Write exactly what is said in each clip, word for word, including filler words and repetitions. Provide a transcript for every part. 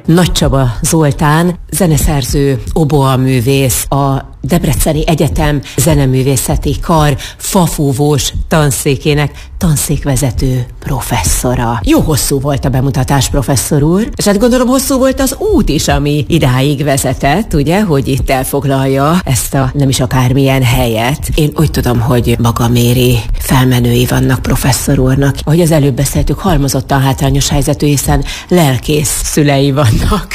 Nagy Csaba Zoltán, zeneszerző, oboaművész, a Debreceni Egyetem zeneművészeti kar fafúvós tanszékének tanszékvezető professzora. Jó hosszú volt a bemutatás, professzor úr, és hát gondolom hosszú volt az út is, ami idáig vezetett, ugye, hogy itt elfoglalja ezt a nem is akármilyen helyet. Én úgy tudom, hogy magaméri felmenői vannak professzor úrnak. Ahogy az előbb beszéltük, halmozottan hátrányos helyzetű, hiszen lelkész szülei vannak.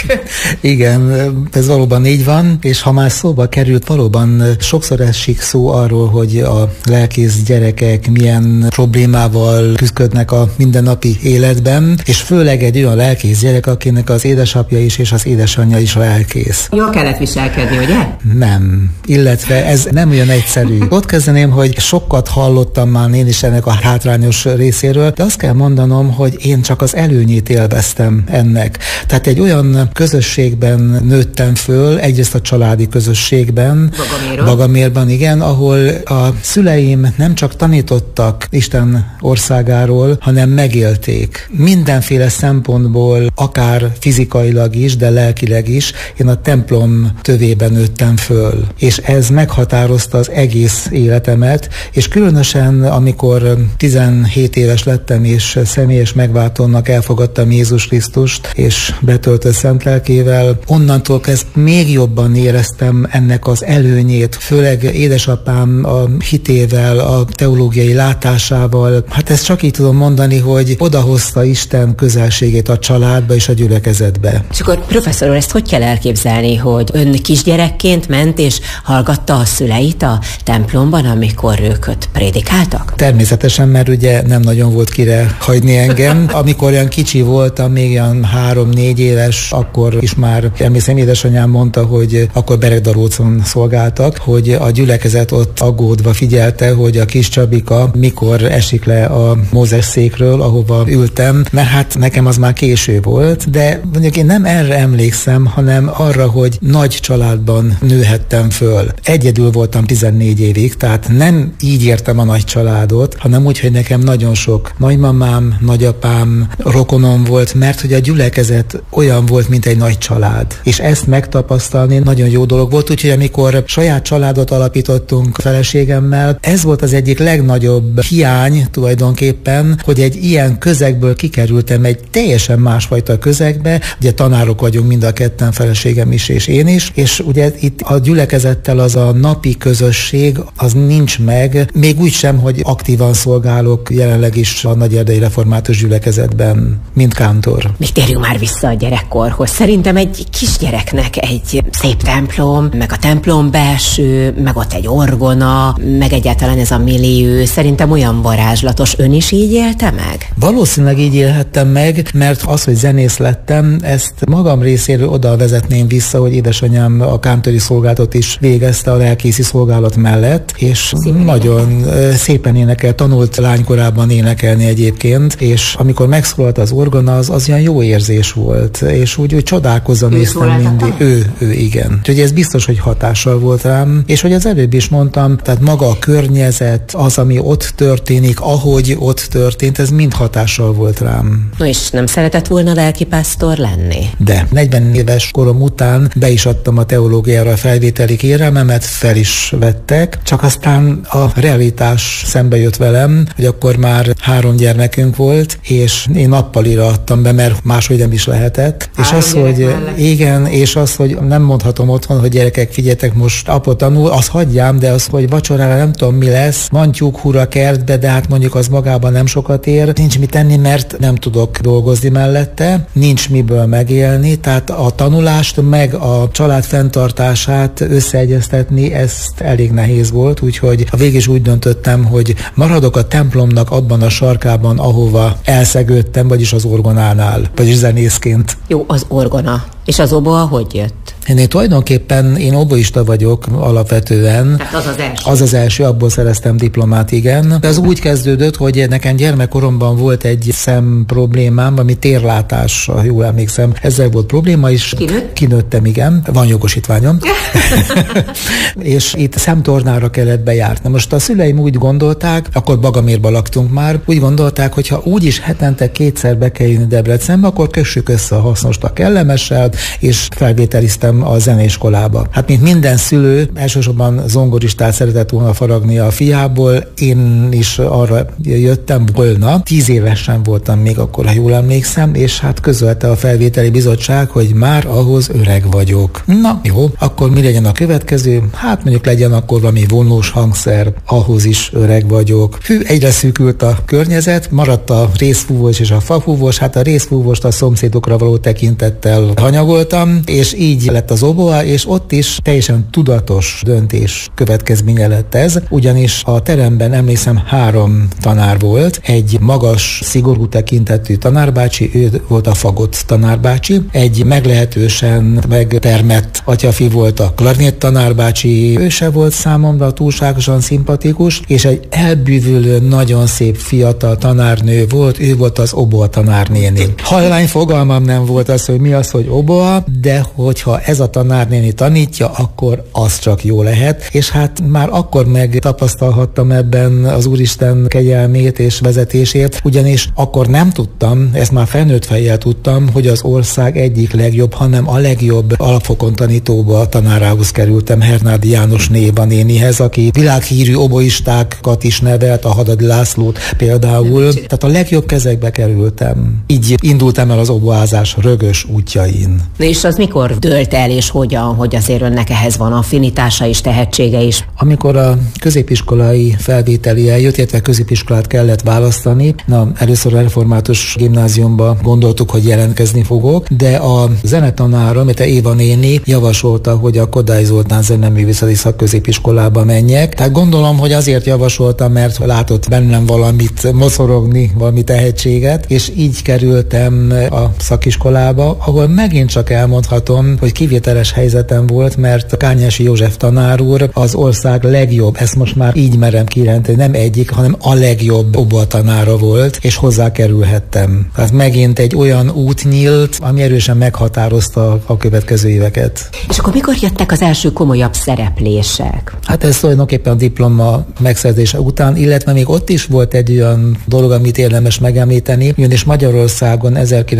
Igen, ez valóban így van, és ha már szóba került, valóban sokszor esik szó arról, hogy a lelkész gyerekek milyen problémával küzdködnek a mindennapi életben, és főleg egy olyan lelkész gyerek, akinek az édesapja is és az édesanyja is lelkész. Jól kellett viselkedni, ugye? Nem, illetve ez nem olyan egyszerű. Ott kezdeném, hogy sokat hallottam már én is ennek a hátrányos részéről, de azt kell mondanom, hogy én csak az előnyét élveztem ennek. Tehát egy olyan közösségben nőttem föl, egyrészt a családi közösségben, Bagamérban, igen, ahol a szüleim nem csak tanítottak Isten országáról, hanem megélték. Mindenféle szempontból, akár fizikailag is, de lelkileg is, én a templom tövében nőttem föl. És ez meghatározta az egész életemet, és különösen, amikor tizenhét éves lettem, és személyes megváltónak elfogadtam Jézus Krisztust, és betöltött szent lelkével, onnantól kezdve még jobban éreztem ennek az előnyét, főleg édesapám a hitével, a teológiai látásával. Hát ezt csak így tudom mondani, hogy odahozta Isten közelségét a családba és a gyülekezetbe. És akkor professzor úr, ezt hogy kell elképzelni, hogy ön kisgyerekként ment és hallgatta a szüleit a templomban, amikor ők ott prédikáltak? Természetesen, mert ugye nem nagyon volt kire hagyni engem. Amikor olyan kicsi voltam, még olyan három-négy éves, akkor is már emlékszem, édesanyám mondta, hogy akkor Beregdarócon szolgáltak, hogy a gyülekezet ott aggódva figyelte, hogy a kis Csabika mikor esik le a Mózes székről, ahova ültem, mert hát nekem az már késő volt, de mondjuk én nem erre emlékszem, hanem arra, hogy nagy családban nőhettem föl. Egyedül voltam tizennégy évig, tehát nem így értem a nagy családot, hanem úgy, hogy nekem nagyon sok nagymamám, nagyapám, rokonom volt, mert hogy a gyülekezet olyan volt, mint egy nagy család. És ezt megtapasztalni nagyon jó dolog volt, úgyhogy amikor saját családot alapítottunk feleségemmel, ez volt az egyik legnagyobb hiány tulajdonképpen, hogy egy ilyen közegből kikerültem egy teljesen másfajta közegbe, ugye tanárok vagyunk mind a ketten, feleségem is és én is, és ugye itt a gyülekezettel az a napi közösség, az nincs meg, még úgy sem, hogy aktívan szolgálok jelenleg is a Nagyerdei Református Gyülekezetben, mint kántor. Még térjünk már vissza a gyerekkorhoz. Szerintem egy kisgyereknek egy szép templom, meg a templom belső, meg ott egy orgona, meg egyáltalán ez a millió, szerintem olyan varázslatos. Ön is így élte meg? Valószínűleg így élhettem meg, mert az, hogy zenész lettem, ezt magam részéről oda vezetném vissza, hogy édesanyám a kántori szolgálatot is végezte a lelkészi szolgálat mellett, és szépen nagyon énekel. szépen énekel, tanult lánykorában énekelni egyébként, és amikor megszólalt az orgona, az, az olyan jó érzés volt, és úgy, úgy csodálkozva néztem mindig. Ő, ő, igen. Úgyhogy ez biztos, hogy hatással volt rám, és hogy az előbb is mondtam, tehát maga a környezet, az, ami ott történik, ahogy ott történt, ez mind hatással volt rám. No, és nem szeretett volna lelkipásztor lenni? De negyven éves korom után be is adtam a teológiára a felvételi kérelmemet, fel is vettek, csak aztán a realitás szembe jött velem, hogy akkor már három gyermekünk volt, és én nappalira adtam be, mert máshogy nem is lehetett. Három és az, hogy mellett. Igen, és az, hogy nem mondhatom otthon, hogy gyerekek, figyeljetek, most apa tanul, az hagyjám, de az, hogy vacsorára nem tudom mi lesz, van tyúkhúra kertbe, de hát mondjuk az magában nem sokat ér, nincs mit tenni, mert nem tudok dolgozni mellette, nincs miből megélni, tehát a tanulást meg a család fenntartását összeegyeztetni, ezt elég nehéz volt, úgyhogy a végig is úgy döntöttem, hogy maradok a templomnak abban a sarkában, ahova elszegődtem, vagyis az orgonánál, vagyis zenészként. Jó, az orgona. És az oboa hogy jött? Én tulajdonképpen én oboista vagyok alapvetően. Tehát az az első. Az az első, abból szereztem diplomát, igen. De az úgy kezdődött, hogy nekem gyermekkoromban volt egy szem problémám, ami térlátás, ha jól emlékszem. Ezzel volt probléma is. Kinőtt? Kinőttem, igen. Van jogosítványom. És itt szemtornára kellett bejárni. Most a szüleim úgy gondolták, akkor Bagamérba laktunk már, úgy gondolták, hogy ha úgyis hetente kétszer be kell jönni Debrecenbe, akkor kössük össze a hasznost a kellemessel, és felvételiztem a zeneiskolába. Hát mint minden szülő, elsősorban zongoristát szeretett volna faragni a fiából, én is arra jöttem volna. Tíz évesen voltam még akkor, ha jól emlékszem, és hát közölte a felvételi bizottság, hogy már ahhoz öreg vagyok. Na jó, akkor mi legyen a következő? Hát mondjuk legyen akkor valami vonós hangszer, ahhoz is öreg vagyok. Hű, egyre szűkült a környezet, maradt a részfúvós és a fafúvós, hát a részfúvóst a szomszédokra való tekintettel hanyagoltam, és így lett az oboa, és ott is teljesen tudatos döntés következménye lett ez, ugyanis a teremben emlékszem három tanár volt, egy magas, szigorú tekintetű tanárbácsi, ő volt a fagott tanárbácsi, egy meglehetősen megtermett atyafi volt a klarinét tanárbácsi, ő se volt számomra túlságosan szimpatikus, és egy elbűvülő, nagyon szép fiatal tanárnő volt, ő volt az oboa tanárnéni. Hallány fogalmam nem volt az, hogy mi az, hogy oboa, de hogyha ez a tanárnéni tanítja, akkor az csak jó lehet, és hát már akkor megtapasztalhattam ebben az Úristen kegyelmét és vezetését, ugyanis akkor nem tudtam, ezt már felnőtt fejjel tudtam, hogy az ország egyik legjobb, hanem a legjobb alapfokon tanítóba tanárához kerültem, Hernádi János Néva nénihez, aki világhírű oboistákat is nevelt, a Hadadi Lászlót például, tehát a legjobb kezekbe kerültem. Így indultam el az oboázás rögös útjain. És az mikor dőlt el, és hogyan, hogy azért önnek ehhez van affinitása és tehetsége is? Amikor a középiskolai felvételi eljött, illetve középiskolát kellett választani, na, először a református gimnáziumba gondoltuk, hogy jelentkezni fogok, de a zenetanárom, mint a Éva néni javasolta, hogy a Kodály Zoltán Zeneművészeti Szakközépiskolába menjek. Tehát gondolom, hogy azért javasolta, mert látott bennem valamit mocorogni, valami tehetséget, és így kerültem a szakiskolába, ahol megint csak elmondhatom, hogy kivételes helyzetem volt, mert Kányási József tanár úr az ország legjobb, ezt most már így merem kijelenteni, nem egyik, hanem a legjobb oboa tanára volt, és hozzá kerülhettem. Tehát megint egy olyan út nyílt, ami erősen meghatározta a következő éveket. És akkor mikor jöttek az első komolyabb szereplések? Hát ez tulajdonképpen a diploma megszerzése után, illetve még ott is volt egy olyan dolog, amit érdemes megemlíteni, ugyanis Magyarországon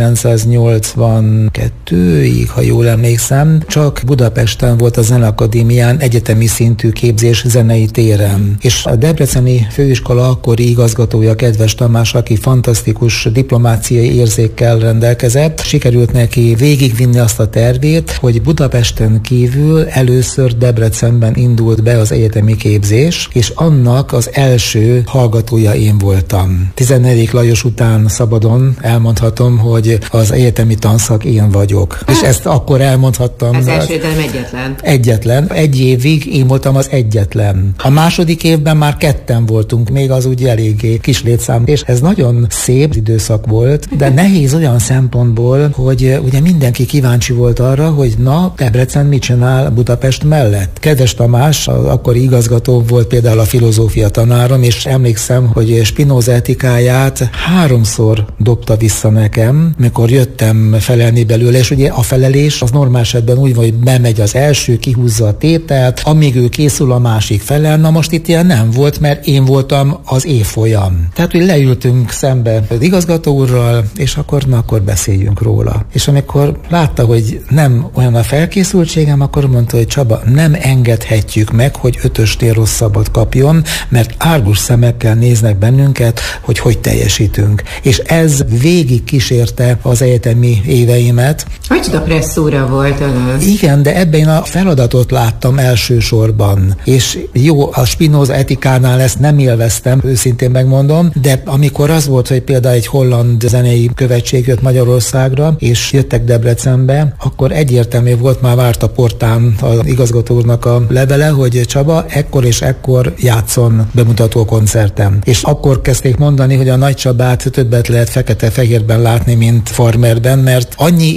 ezerkilencszáznyolcvankettőig, ha jól emlékszem, csak Budapesten volt a Zeneakadémián egyetemi szintű képzés zenei téren. És a debreceni főiskola akkori igazgatója, Kedves Tamás, aki fantasztikus diplomáciai érzékkel rendelkezett, sikerült neki végigvinni azt a tervét, hogy Budapesten kívül először Debrecenben indult be az egyetemi képzés, és annak az első hallgatója én voltam. tizennegyedik Lajos után szabadon elmondhatom, hogy az egyetemi tanszak én vagyok. Ah. És ezt akkor elmondhattam. Ez első, de nem egyetlen. Egyetlen. Egy évig én voltam az egyetlen. A második évben már ketten voltunk, még az úgy eléggé kis létszám, és ez nagyon szép időszak volt, de nehéz olyan szempontból, hogy ugye mindenki kíváncsi volt arra, hogy na, Debrecen mit csinál Budapest mellett. Kedves Tamás, az akkori igazgató volt például a filozófia tanárom, és emlékszem, hogy Spinoza etikáját háromszor dobta vissza nekem, mikor jöttem felelni belőle, és ugye a felelés az normál esetben úgy van, hogy bemegy az első, kihúzza a tételt, amíg ő készül, a másik felel. Na most itt ilyen nem volt, mert én voltam az évfolyam. Tehát, hogy leültünk szembe az igazgató úrral, és akkor, na, akkor beszéljünk róla. És amikor látta, hogy nem olyan a felkészültségem, akkor mondta, hogy Csaba, nem engedhetjük meg, hogy ötösnél rosszabbat kapjon, mert árgus szemekkel néznek bennünket, hogy hogy teljesítünk. És ez végig kísérte az egyetemi éveimet. Micsoda presszúra volt az? Igen, de ebben a feladatot láttam elsősorban. És jó, a Spinoza etikánál ezt nem élveztem, őszintén megmondom, de amikor az volt, hogy például egy holland zenei követség jött Magyarországra, és jöttek Debrecenbe, akkor egyértelmű volt, már várt a portán az igazgató úrnak a levele, hogy Csaba ekkor és ekkor játszon bemutató koncerten. És akkor kezdték mondani, hogy a Nagy Csabát többet lehet fekete-fehérben látni, mint Farmerben, mert annyi ilyen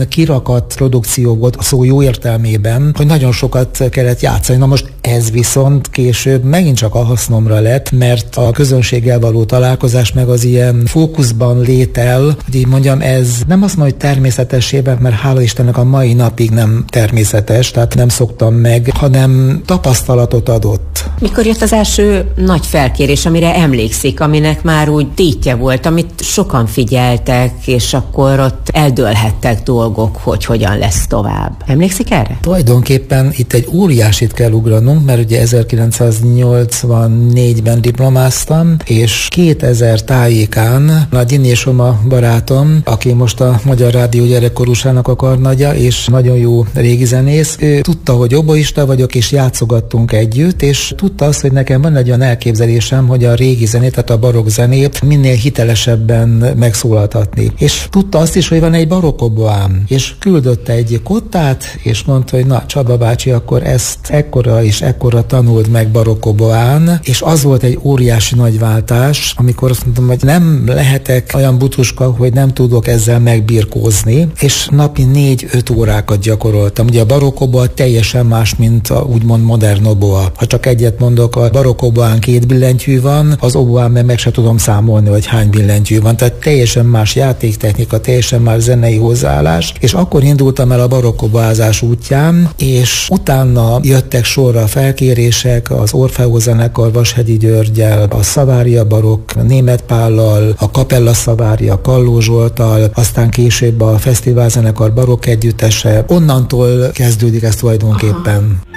olyan kirakat produkció volt, a szó jó értelmében, hogy nagyon sokat kellett játszani. Na most ez viszont később megint csak a hasznomra lett, mert a közönséggel való találkozás meg az ilyen fókuszban létel, hogy így mondjam, ez nem azt mondom, hogy természetesében, mert hála Istennek a mai napig nem természetes, tehát nem szoktam meg, hanem tapasztalatot adott. Mikor jött az első nagy felkérés, amire emlékszik, aminek már úgy tétje volt, amit sokan figyeltek, és akkor ott eldőlhettek dolgok, hogy hogyan lesz tovább. Emlékszik erre? Tulajdonképpen itt egy óriásit kell ugranunk, mert ugye ezerkilencszáznyolcvannégyben diplomáztam, és kétezer tájékán Nagy Innés Oma barátom, aki most a Magyar Rádió gyerekkorúsának a karnagya, és nagyon jó régi zenész, ő tudta, hogy oboista vagyok, és játszogattunk együtt, és tudta azt, hogy nekem van egy olyan elképzelésem, hogy a régi zenét, tehát a barokk zenét minél hitelesebben megszólaltatni. És tudta azt is, hogy van egy barokkoboám, és küldött egy kottát, és mondta, hogy na, Csaba bácsi, akkor ezt ekkora és ekkora tanuld meg barokkoboán, és az volt egy óriási nagy váltás, amikor azt mondtam, hogy nem lehetek olyan butuska, hogy nem tudok ezzel megbirkózni, és napi négy-öt órákat gyakoroltam. Ugye a barokkoboa teljesen más, mint a úgymond modern oboa. Ha csak egyet mondok, a barokkoboán két billentyű van, az oboán meg, meg se tudom számolni, hogy hány billentyű van. Tehát teljesen más játéktechnika, teljesen más zenei hozzáállás, és akkor indultam el a barokkoboázás útján, és utána jöttek sorra a felkérések, az Orfeó zenekar Vashegyi Györggyel, a Szavária barokk Németh Pállal, a Kapella Szavária Kalló Zsolttal, aztán később a Fesztivál zenekar barokk együttese. Onnantól kezdődik ez tulajdonképpen. Aha.